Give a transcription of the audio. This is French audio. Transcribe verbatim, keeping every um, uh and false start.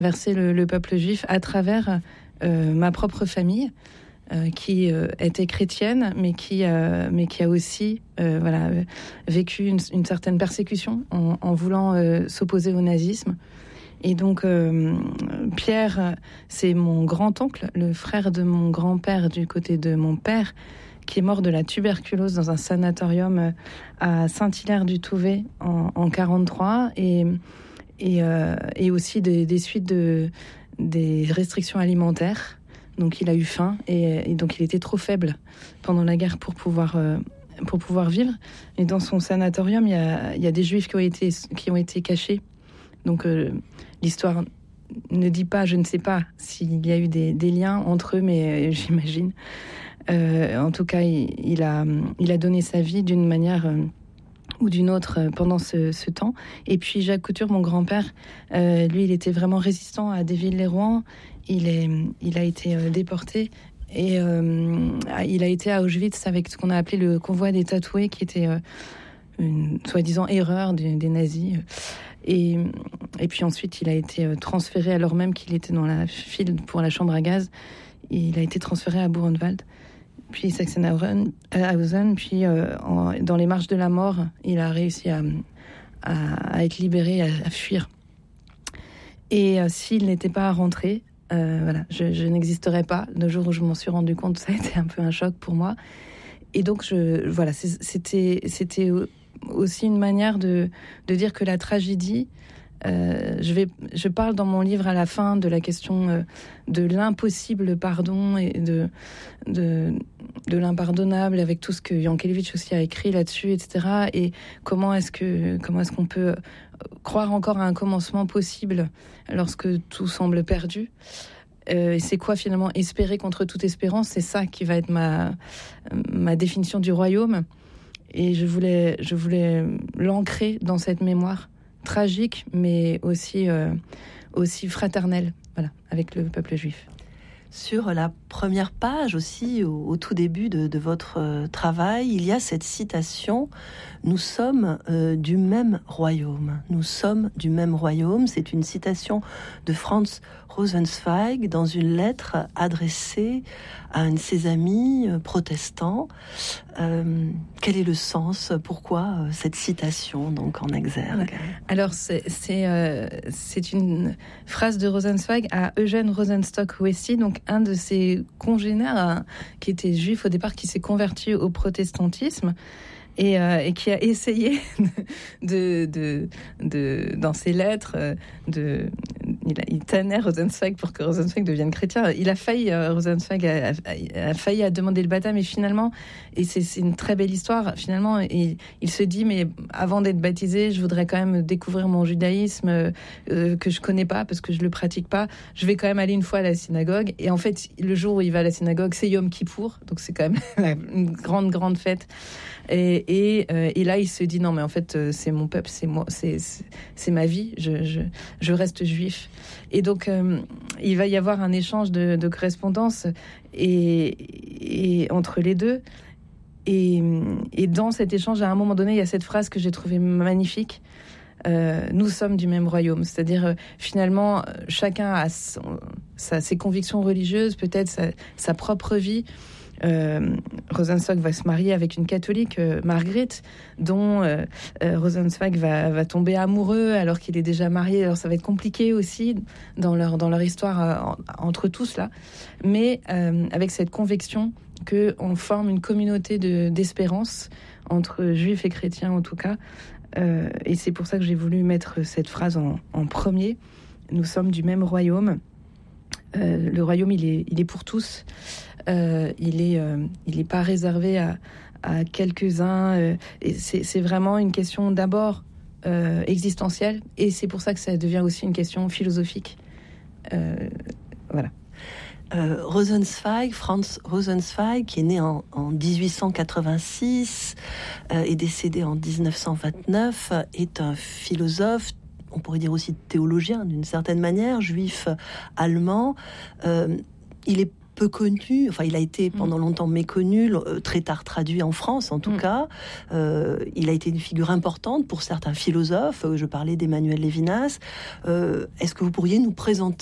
traverser le, le peuple juif à travers euh, ma propre famille, euh, qui euh, était chrétienne, mais qui, euh, mais qui a aussi euh, voilà, vécu une, une certaine persécution en, en voulant euh, s'opposer au nazisme. Et donc, euh, Pierre, c'est mon grand-oncle, le frère de mon grand-père du côté de mon père, qui est mort de la tuberculose dans un sanatorium à Saint-Hilaire-du-Touvet en, en quarante-trois, et, et, euh, et aussi des, des suites de, des restrictions alimentaires. Donc, il a eu faim, et, et donc il était trop faible pendant la guerre pour pouvoir... Euh, pour pouvoir vivre. Et dans son sanatorium, il y a, il y a des juifs qui ont été, qui ont été cachés. Donc, euh, l'histoire ne dit pas, je ne sais pas s'il y a eu des, des liens entre eux, mais euh, j'imagine. Euh, en tout cas, il, il, a, il a donné sa vie d'une manière euh, ou d'une autre euh, pendant ce, ce temps. Et puis, Jacques Couture, mon grand-père, euh, lui, il était vraiment résistant à Desville-les-Rouen. Il, est, il a été euh, déporté. Et euh, il a été à Auschwitz avec ce qu'on a appelé le convoi des tatoués, qui était euh, une soi-disant erreur des, des nazis. Et, et puis ensuite, il a été transféré, alors même qu'il était dans la file pour la chambre à gaz, il a été transféré à Buchenwald, puis Sachsenhausen, puis euh, en, dans les marches de la mort, il a réussi à, à, à être libéré, à, à fuir. Et euh, s'il n'était pas rentré, Euh, voilà, je, je n'existerais pas. Le jour où je m'en suis rendu compte, ça a été un peu un choc pour moi. Et donc, je, voilà, c'était, c'était aussi une manière de, de dire que la tragédie, euh, je, vais, je parle dans mon livre à la fin de la question euh, de l'impossible pardon et de, de, de l'impardonnable, avec tout ce que Yankelevitch aussi a écrit là-dessus, et cetera. Et comment est-ce que, comment est-ce qu'on peut croire encore à un commencement possible lorsque tout semble perdu. Euh, c'est quoi finalement espérer contre toute espérance? C'est ça qui va être ma, ma définition du royaume. Et je voulais, je voulais l'ancrer dans cette mémoire tragique, mais aussi, euh, aussi fraternelle, voilà, avec le peuple juif. Sur la première page aussi, au, au tout début de, de votre euh, travail, il y a cette citation « Nous sommes euh, du même royaume ». Nous sommes du même royaume. C'est une citation de Franz Rosenzweig dans une lettre adressée à un de ses amis euh, protestants. Euh, quel est le sens? Pourquoi euh, cette citation donc en exergue? Alors c'est, c'est, euh, c'est une phrase de Rosenzweig à Eugène Rosenstock-Huessy, donc un de ses congénères hein, qui était juif au départ, qui s'est converti au protestantisme. Et, euh, et qui a essayé de, de, de, dans ses lettres, de, il, a, il tannait Rosenzweig pour que Rosenzweig devienne chrétien. Il a failli, euh, Rosenzweig a, a, a failli à demander le baptême, et finalement, et c'est, c'est une très belle histoire, finalement, et, il se dit, mais avant d'être baptisé, je voudrais quand même découvrir mon judaïsme euh, que je connais pas, parce que je le pratique pas. Je vais quand même aller une fois à la synagogue. Et en fait, le jour où il va à la synagogue, c'est Yom Kippour, donc c'est quand même une grande, grande fête. Et, et, euh, et là, il se dit non, mais en fait, euh, c'est mon peuple, c'est moi, c'est, c'est, c'est ma vie. Je, je, je reste juif. Et donc, euh, il va y avoir un échange de, de correspondance et, et entre les deux. Et, et dans cet échange, à un moment donné, il y a cette phrase que j'ai trouvée magnifique. Euh, nous sommes du même royaume, c'est-à-dire euh, finalement, chacun a son, sa, ses convictions religieuses, peut-être sa, sa propre vie. Euh, Rosenzweig va se marier avec une catholique, euh, Marguerite, dont euh, euh, Rosenzweig va, va tomber amoureux alors qu'il est déjà marié. Alors ça va être compliqué aussi dans leur, dans leur histoire euh, en, entre tous là, mais euh, avec cette conviction qu'on forme une communauté de, d'espérance entre juifs et chrétiens en tout cas. Euh, et c'est pour ça que j'ai voulu mettre cette phrase en, en premier. Nous sommes du même royaume. Euh, le royaume, il est, il est pour tous. Euh, il est, euh, il est pas réservé à, à quelques-uns. Euh, et c'est, c'est vraiment une question d'abord euh, existentielle, et c'est pour ça que ça devient aussi une question philosophique. Euh, voilà. Euh, Rosenzweig, Franz Rosenzweig, qui est né en, en dix-huit cent quatre-vingt-six euh, et décédé en dix-neuf cent vingt-neuf, est un philosophe, on pourrait dire aussi théologien d'une certaine manière, juif allemand. Euh, il est peu connu, enfin il a été pendant longtemps méconnu, très tard traduit en France en tout mmh. cas. Euh, il a été une figure importante pour certains philosophes, je parlais d'Emmanuel Lévinas. Euh, est-ce que vous pourriez nous présenter